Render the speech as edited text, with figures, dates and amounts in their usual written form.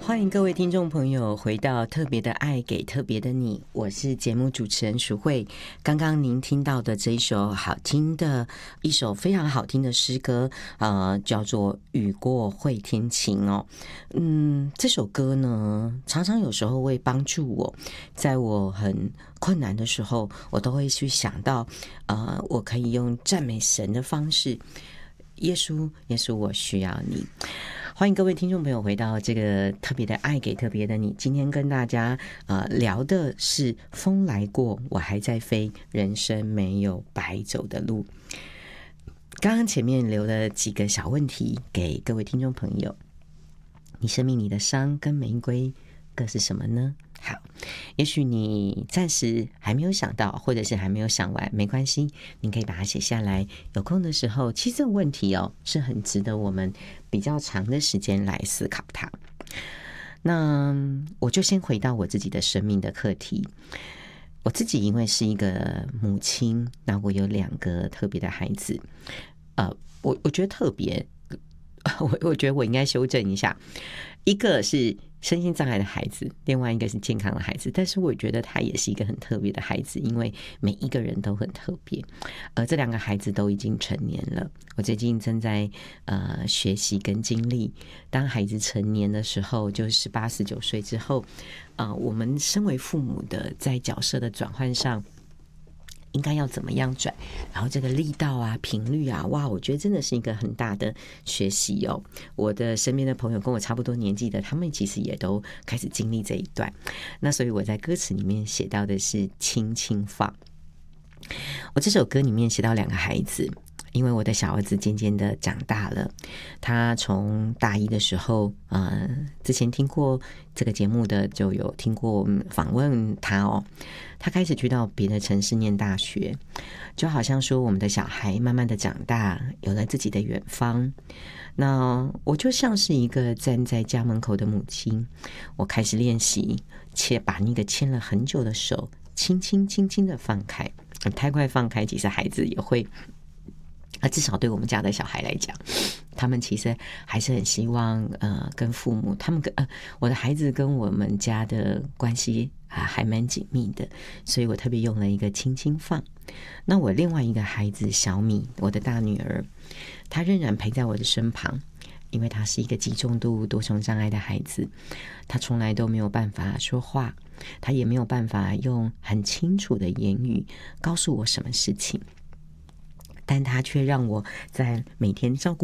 欢迎各位听众朋友回到特别的爱给特别的你，我是节目主持人淑慧。刚刚您听到的这一首一首非常好听的诗歌，叫做雨过会天晴哦。这首歌呢，常常有时候会帮助我，在我很困难的时候，我都会去想到，我可以用赞美神的方式，耶稣，耶稣，我需要你。欢迎各位听众朋友回到这个特别的爱给特别的你。今天跟大家聊的是风来过我还在飞，人生没有白走的路。刚刚前面留了几个小问题给各位听众朋友，你生命里的伤跟玫瑰各是什么呢？好，也许你暂时还没有想到，或者是还没有想完，没关系，你可以把它写下来。有空的时候，其实这个问题是很值得我们比较长的时间来思考它。那我就先回到我自己的生命的课题。我自己因为是一个母亲，那我有2个特别的孩子。我觉得特别，我觉得我应该修正一下，一个是身心障碍的孩子，另外一个是健康的孩子，但是我觉得他也是一个很特别的孩子，因为每一个人都很特别。这2个孩子都已经成年了，我最近正在学习跟经历，当孩子成年的时候，就18、19岁之后，我们身为父母的在角色的转换上应该要怎么样转，然后这个力道啊、频率啊，哇，我觉得真的是一个很大的学习哦。我的身边的朋友跟我差不多年纪的，他们其实也都开始经历这一段。那所以我在歌词里面写到的是轻轻放。我这首歌里面写到2个孩子，因为我的小儿子渐渐的长大了，他从大1的时候，之前听过这个节目的就有听过访问他哦，他开始去到别的城市念大学，就好像说我们的小孩慢慢的长大，有了自己的远方。那我就像是一个站在家门口的母亲，我开始练习，把那个牵了很久的手，轻轻轻轻的放开。太快放开，其实孩子也会。至少对我们家的小孩来讲，他们其实还是很希望跟父母，我的孩子跟我们家的关系还蛮紧密的，所以我特别用了一个轻轻放。那我另外一个孩子小米，我的大女儿，她仍然陪在我的身旁，因为她是一个极重度多重障碍的孩子，她从来都没有办法说话，她也没有办法用很清楚的言语告诉我什么事情，但他却让我在每天照顾